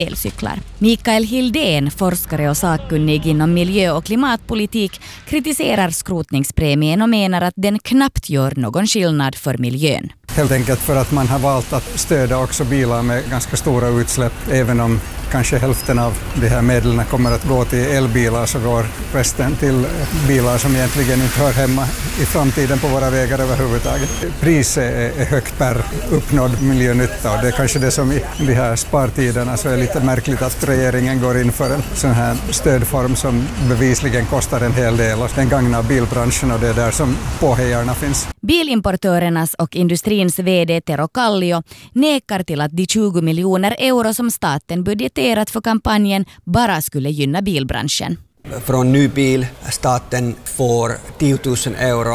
elcyklar. Mikael Hildén, forskare och sakkunnig inom miljö- och klimatpolitik, kritiserar skrotningspremien och menar att den knappt gör någon skillnad för miljön. Helt enkelt för att man har valt att stödja också bilar med ganska stora utsläpp. Även om kanske hälften av de här medlen kommer att gå till elbilar så går resten till bilar som egentligen inte hör hemma i framtiden på våra vägar överhuvudtaget. Priset är högt per uppnådd miljönytta och det är kanske det som i de här spartiderna så är lite märkligt att regeringen går in för en sån här stödform som bevisligen kostar en hel del och den gagnar bilbranschen och det är där som påhejarna finns. Bilimportörernas och industrins vd Tero Kallio nekar till att de 20 miljoner euro som staten budgeterat för kampanjen bara skulle gynna bilbranschen. Från ny bil staten får 10 000 euro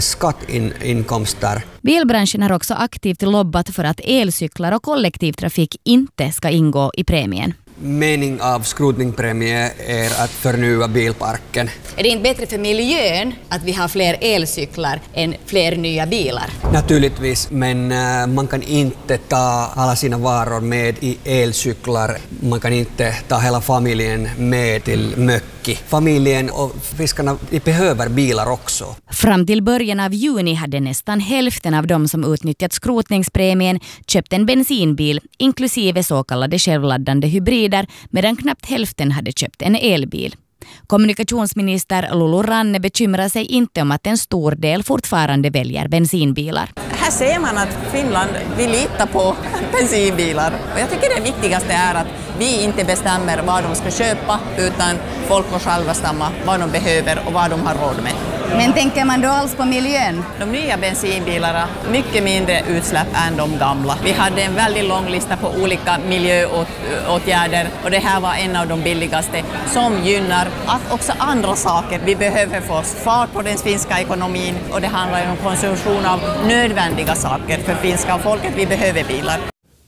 skattinkomster. Bilbranschen har också aktivt lobbat för att elcyklar och kollektivtrafik inte ska ingå i premien. Mening av skrotningspremie är att förnya bilparken. Är det inte bättre för miljön att vi har fler elcyklar än fler nya bilar? Naturligtvis, men man kan inte ta alla sina varor med i elcyklar. Man kan inte ta hela familjen med till mökki. Familjen och fiskarna behöver bilar också. Fram till början av juni hade nästan hälften av de som utnyttjat skrotningspremien köpt en bensinbil, inklusive så kallade självladdande hybrider, medan knappt hälften hade köpt en elbil. Kommunikationsminister Lulu Ranne bekymrar sig inte om att en stor del fortfarande väljer bensinbilar. Här ser man att Finland vill lita på bensinbilar. Och jag tycker det viktigaste är att vi inte bestämmer vad de ska köpa utan folk får själva stämma vad de behöver och vad de har råd med. Men tänker man då alls på miljön? De nya bensinbilarna mycket mindre utsläpp än de gamla. Vi hade en väldigt lång lista på olika miljöåtgärder och det här var en av de billigaste som gynnar att också andra saker. Vi behöver få fart på den finska ekonomin och det handlar om konsumtion av nödvändiga saker för finska folket. Vi behöver bilar.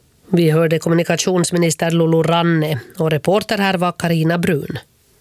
Vi hörde kommunikationsminister Lulu Ranne och reporter här var Carina Brun.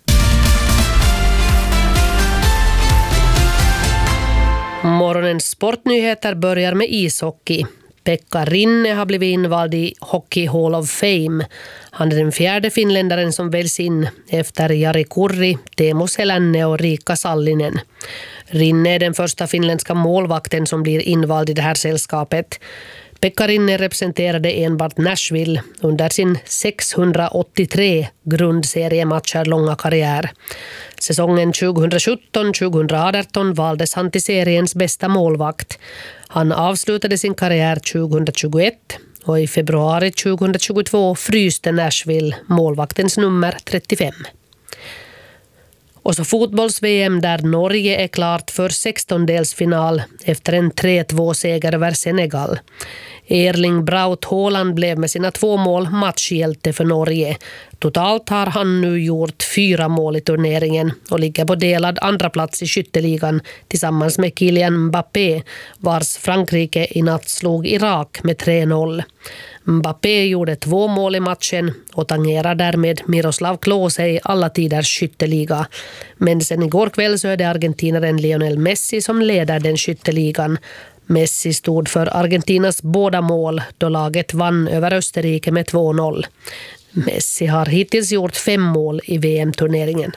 Morgonens sportnyheter börjar med ishockey. Pekka Rinne har blivit invald i Hockey Hall of Fame. Han är den 4:e finländaren som väljs in efter Jari Kurri, Teemu Selänne och Riikka Sallinen. Rinne är den första finländska målvakten som blir invald i det här sällskapet. Pekka Rinne representerade enbart Nashville under sin 683 grundseriematcher långa karriär. Säsongen 2017-2018 valdes han till seriens bästa målvakt. Han avslutade sin karriär 2021 och i februari 2022 fryste Nashville målvaktens nummer 35. Och så fotbolls-VM där Norge är klart för 16-delsfinal efter en 3-2-seger över Senegal. Erling Braut Haaland blev med sina 2 mål matchhjälte för Norge. Totalt har han nu gjort 4 mål i turneringen och ligger på delad andra plats i skytteligan tillsammans med Kylian Mbappé, vars Frankrike i natt slog Irak med 3-0. Mbappé gjorde 2 mål i matchen och tangerar därmed Miroslav Klose i alla tiders skytteliga. Men sen igår kväll så är det argentinaren Lionel Messi som leder den skytteligan. Messi stod för Argentinas båda mål då laget vann över Österrike med 2-0. Messi har hittills gjort 5 mål i VM-turneringen.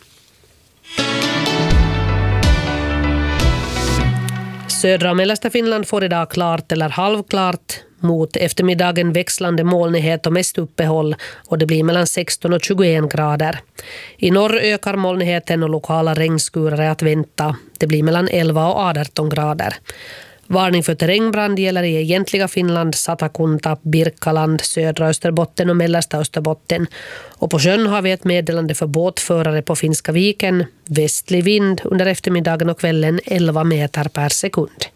Södra och mellersta Finland får idag klart eller halvklart. Mot eftermiddagen växlande molnighet och mest uppehåll och det blir mellan 16 och 21 grader. I norr ökar molnigheten och lokala regnskurar är att vänta. Det blir mellan 11 och 18 grader. Varning för terrängbrand gäller i egentliga Finland, Satakunta, Birkaland, södra Österbotten och mellersta Österbotten. Och på sjön har vi ett meddelande för båtförare på Finska viken. Västlig vind under eftermiddagen och kvällen 11 meter per sekund.